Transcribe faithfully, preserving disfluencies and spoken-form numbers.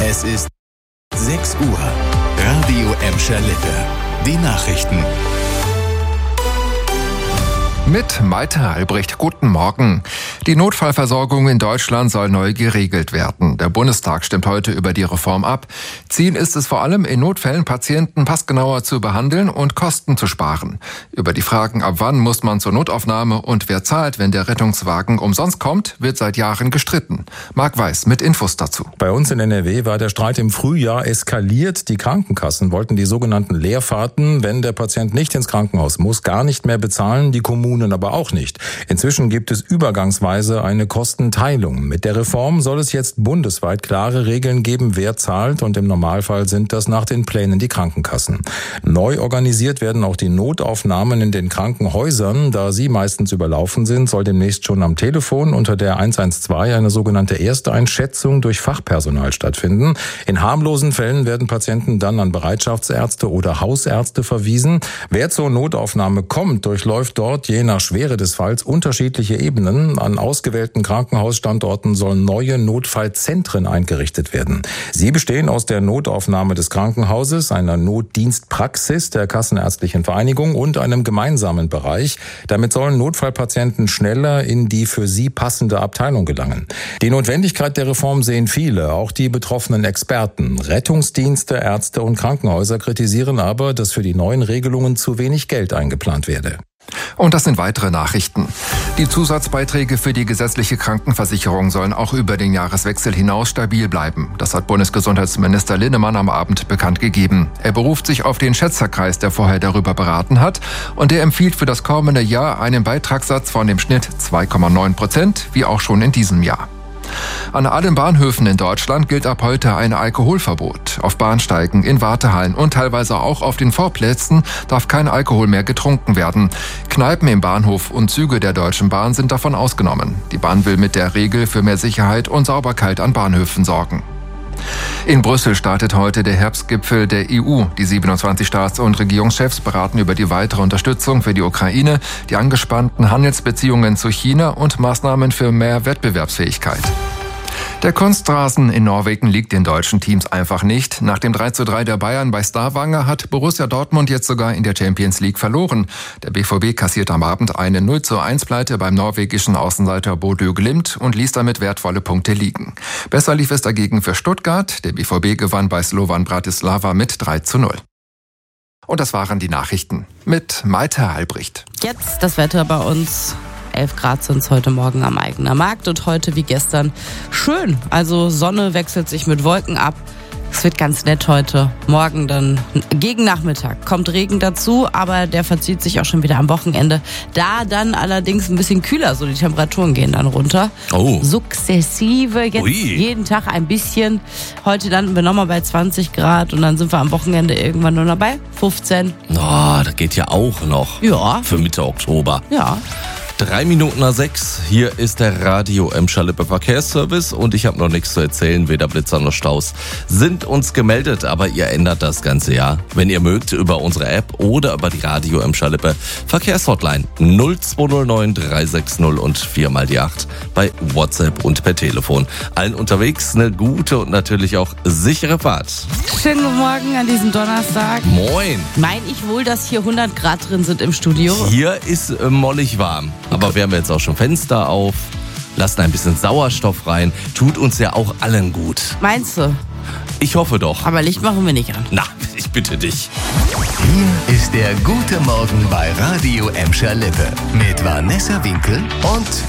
Es ist sechs Uhr. Radio Emscher Lippe. Die Nachrichten. Mit Malte Albrecht, guten Morgen. Die Notfallversorgung in Deutschland soll neu geregelt werden. Der Bundestag stimmt heute über die Reform ab. Ziel ist es vor allem, in Notfällen Patienten passgenauer zu behandeln und Kosten zu sparen. Über die Fragen, ab wann muss man zur Notaufnahme und wer zahlt, wenn der Rettungswagen umsonst kommt, wird seit Jahren gestritten. Marc Weiß mit Infos dazu. Bei uns in N R W war der Streit im Frühjahr eskaliert. Die Krankenkassen wollten die sogenannten Leerfahrten, wenn der Patient nicht ins Krankenhaus muss, gar nicht mehr bezahlen. Die Kommunen aber auch nicht. Inzwischen gibt es übergangsweise eine Kostenteilung. Mit der Reform soll es jetzt bundesweit klare Regeln geben, wer zahlt, und im Normalfall sind das nach den Plänen die Krankenkassen. Neu organisiert werden auch die Notaufnahmen in den Krankenhäusern. Da sie meistens überlaufen sind, soll demnächst schon am Telefon unter der eins eins zwei eine sogenannte Ersteinschätzung durch Fachpersonal stattfinden. In harmlosen Fällen werden Patienten dann an Bereitschaftsärzte oder Hausärzte verwiesen. Wer zur Notaufnahme kommt, durchläuft dort je nach Schwere des Falls unterschiedliche Ebenen. An ausgewählten Krankenhausstandorten sollen neue Notfallzentren eingerichtet werden. Sie bestehen aus der Notaufnahme des Krankenhauses, einer Notdienstpraxis der Kassenärztlichen Vereinigung und einem gemeinsamen Bereich. Damit sollen Notfallpatienten schneller in die für sie passende Abteilung gelangen. Die Notwendigkeit der Reform sehen viele, auch die betroffenen Experten. Rettungsdienste, Ärzte und Krankenhäuser kritisieren aber, dass für die neuen Regelungen zu wenig Geld eingeplant werde. Und das sind weitere Nachrichten. Die Zusatzbeiträge für die gesetzliche Krankenversicherung sollen auch über den Jahreswechsel hinaus stabil bleiben. Das hat Bundesgesundheitsminister Linnemann am Abend bekannt gegeben. Er beruft sich auf den Schätzerkreis, der vorher darüber beraten hat, und der empfiehlt für das kommende Jahr einen Beitragssatz von dem Schnitt zwei Komma neun Prozent, wie auch schon in diesem Jahr. An allen Bahnhöfen in Deutschland gilt ab heute ein Alkoholverbot. Auf Bahnsteigen, in Wartehallen und teilweise auch auf den Vorplätzen darf kein Alkohol mehr getrunken werden. Kneipen im Bahnhof und Züge der Deutschen Bahn sind davon ausgenommen. Die Bahn will mit der Regel für mehr Sicherheit und Sauberkeit an Bahnhöfen sorgen. In Brüssel startet heute der Herbstgipfel der E U. Die siebenundzwanzig Staats- und Regierungschefs beraten über die weitere Unterstützung für die Ukraine, die angespannten Handelsbeziehungen zu China und Maßnahmen für mehr Wettbewerbsfähigkeit. Der Kunstrasen in Norwegen liegt den deutschen Teams einfach nicht. Nach dem drei zu drei der Bayern bei Stavanger hat Borussia Dortmund jetzt sogar in der Champions League verloren. Der B V B kassiert am Abend eine null zu eins Pleite beim norwegischen Außenseiter Bodø Glimt und ließ damit wertvolle Punkte liegen. Besser lief es dagegen für Stuttgart. Der B V B gewann bei Slovan Bratislava mit drei zu null. Und das waren die Nachrichten mit Malte Albrecht. Jetzt das Wetter bei uns. elf Grad sind es heute Morgen am Eigener Markt und heute wie gestern schön. Also Sonne wechselt sich mit Wolken ab. Es wird ganz nett heute. Morgen dann gegen Nachmittag kommt Regen dazu, aber der verzieht sich auch schon wieder am Wochenende. Da dann allerdings ein bisschen kühler, so die Temperaturen gehen dann runter. Oh. Sukzessive, jetzt Ui. jeden Tag ein bisschen. Heute landen wir nochmal bei zwanzig Grad und dann sind wir am Wochenende irgendwann nur noch bei fünfzehn. Oh, das geht ja auch noch. Ja. Für Mitte Oktober. Ja. Drei Minuten nach sechs, hier ist der Radio Emscher Lippe Verkehrsservice und ich habe noch nichts zu erzählen, weder Blitzer noch Staus sind uns gemeldet, aber ihr ändert das Ganze ja, wenn ihr mögt, über unsere App oder über die Radio Emscher Lippe Verkehrshotline null zwei null neun drei sechs null und vier mal die acht bei WhatsApp und per Telefon. Allen unterwegs eine gute und natürlich auch sichere Fahrt. Schönen guten Morgen an diesem Donnerstag. Moin. Mein ich wohl, dass hier hundert Grad drin sind im Studio? Hier ist äh, mollig warm. Aber wir haben jetzt auch schon Fenster auf, lassen ein bisschen Sauerstoff rein. Tut uns ja auch allen gut. Meinst du? Ich hoffe doch. Aber Licht machen wir nicht an. Na, ich bitte dich. Hier ist der gute Morgen bei Radio Emscher Lippe mit Vanessa Winkel und